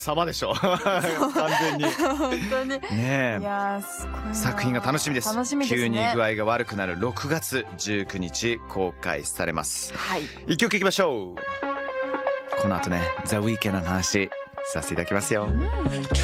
サバでしょ完全に本当に。 ねいやー、すごいな。 作品が楽しみです。 楽しみですね。 急に具合が悪くなる6月19日公開されます。 はい。 一曲いきましょう。この後ね、The Weeknd の話させていただきますよ。